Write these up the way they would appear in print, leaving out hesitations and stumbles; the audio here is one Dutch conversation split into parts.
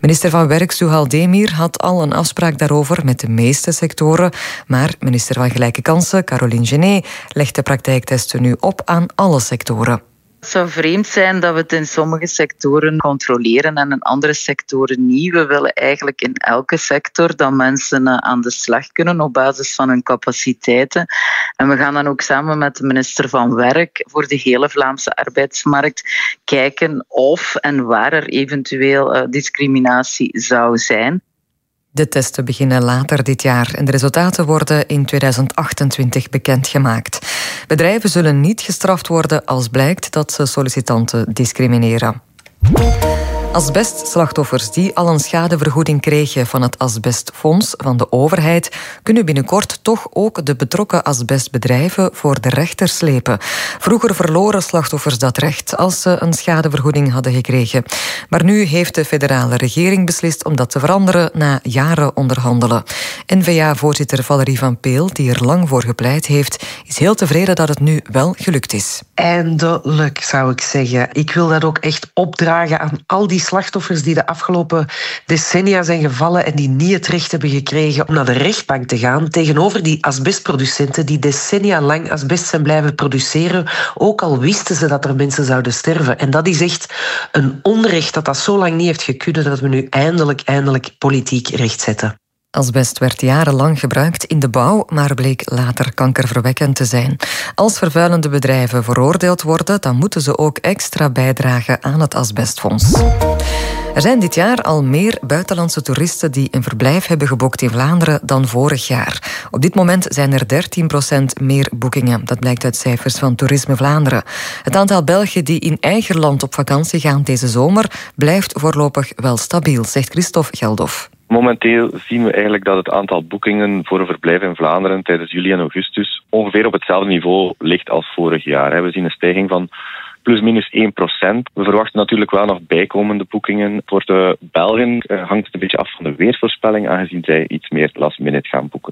Minister van Werk Suhal Demir had al een afspraak daarover met de meeste sectoren, maar minister van Gelijke Kansen, Caroline Genet, legt de praktijktesten nu op aan alle sectoren. Het zou vreemd zijn dat we het in sommige sectoren controleren en in andere sectoren niet. We willen eigenlijk in elke sector dat mensen aan de slag kunnen op basis van hun capaciteiten. En we gaan dan ook samen met de minister van Werk voor de hele Vlaamse arbeidsmarkt kijken of en waar er eventueel discriminatie zou zijn. De testen beginnen later dit jaar en de resultaten worden in 2028 bekendgemaakt. Bedrijven zullen niet gestraft worden als blijkt dat ze sollicitanten discrimineren. Asbestslachtoffers die al een schadevergoeding kregen van het Asbestfonds van de overheid kunnen binnenkort toch ook de betrokken asbestbedrijven voor de rechter slepen. Vroeger verloren slachtoffers dat recht als ze een schadevergoeding hadden gekregen. Maar nu heeft de federale regering beslist om dat te veranderen na jaren onderhandelen. N-VA-voorzitter Valerie van Peel, die er lang voor gepleit heeft, is heel tevreden dat het nu wel gelukt is. Eindelijk, zou ik zeggen. Ik wil dat ook echt opdragen aan al die slachtoffers die de afgelopen decennia zijn gevallen en die niet het recht hebben gekregen om naar de rechtbank te gaan tegenover die asbestproducenten die decennia lang asbest zijn blijven produceren, ook al wisten ze dat er mensen zouden sterven. En dat is echt een onrecht dat zo lang niet heeft gekund, dat we nu eindelijk politiek rechtzetten. Asbest werd jarenlang gebruikt in de bouw, maar bleek later kankerverwekkend te zijn. Als vervuilende bedrijven veroordeeld worden, dan moeten ze ook extra bijdragen aan het Asbestfonds. Er zijn dit jaar al meer buitenlandse toeristen die een verblijf hebben geboekt in Vlaanderen dan vorig jaar. Op dit moment zijn er 13% meer boekingen. Dat blijkt uit cijfers van Toerisme Vlaanderen. Het aantal Belgen die in eigen land op vakantie gaan deze zomer blijft voorlopig wel stabiel, zegt Christophe Geldof. Momenteel zien we eigenlijk dat het aantal boekingen voor een verblijf in Vlaanderen tijdens juli en augustus ongeveer op hetzelfde niveau ligt als vorig jaar. We zien een stijging van plus-minus 1%. We verwachten natuurlijk wel nog bijkomende boekingen. Voor de Belgen hangt het een beetje af van de weersvoorspelling, aangezien zij iets meer last minute gaan boeken.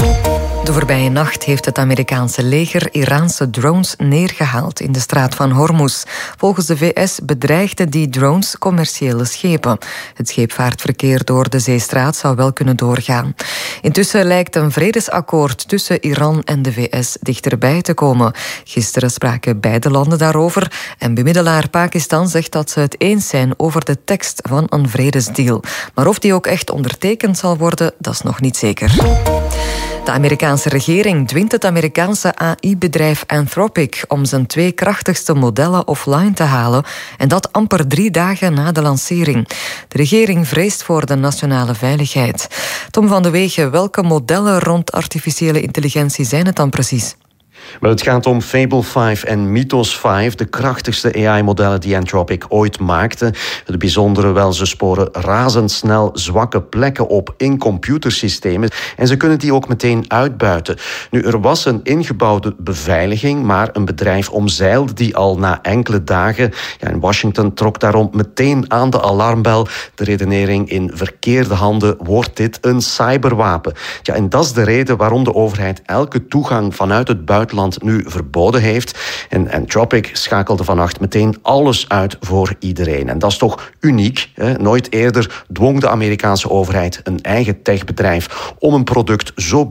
De voorbije nacht heeft het Amerikaanse leger Iraanse drones neergehaald in de straat van Hormuz. Volgens de VS bedreigden die drones commerciële schepen. Het scheepvaartverkeer door de zeestraat zou wel kunnen doorgaan. Intussen lijkt een vredesakkoord tussen Iran en de VS dichterbij te komen. Gisteren spraken beide landen daarover en bemiddelaar Pakistan zegt dat ze het eens zijn over de tekst van een vredesdeal. Maar of die ook echt ondertekend zal worden, dat is nog niet zeker. De Amerikaanse regering dwingt het Amerikaanse AI-bedrijf Anthropic om zijn 2 krachtigste modellen offline te halen en dat amper 3 dagen na de lancering. De regering vreest voor de nationale veiligheid. Tom van de Wegen, welke modellen rond artificiële intelligentie zijn het dan precies? Wel, het gaat om Fable 5 en Mythos 5, de krachtigste AI-modellen die Anthropic ooit maakte. Het bijzondere wel, ze sporen razendsnel zwakke plekken op in computersystemen en ze kunnen die ook meteen uitbuiten. Nu, er was een ingebouwde beveiliging, maar een bedrijf omzeilde die al na enkele dagen. In Washington trok daarom meteen aan de alarmbel. De redenering: in verkeerde handen wordt dit een cyberwapen. En dat is de reden waarom de overheid elke toegang vanuit het buitenland nu verboden heeft. En Anthropic schakelde vannacht meteen alles uit voor iedereen. En dat is toch uniek. Nooit eerder dwong de Amerikaanse overheid een eigen techbedrijf om een product zo